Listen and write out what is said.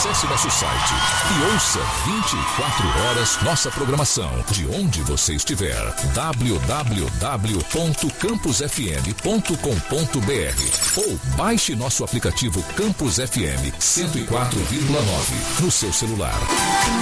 Acesse nosso site e ouça 24 horas nossa programação de onde você estiver. www.campusfm.com.br ou baixe nosso aplicativo Campus FM 104,9 no seu celular.